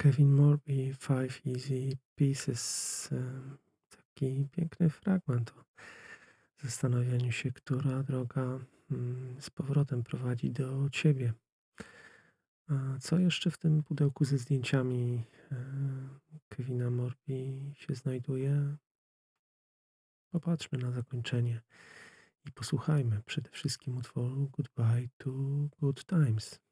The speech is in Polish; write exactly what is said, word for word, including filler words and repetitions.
Kevin Morby, Five Easy Pieces. Em, taki piękny fragment o zastanawianiu się, która droga mm, z powrotem prowadzi do ciebie. A co jeszcze w tym pudełku ze zdjęciami e, Kevina Morby się znajduje? Popatrzmy na zakończenie i posłuchajmy przede wszystkim utworu Goodbye to Good Times.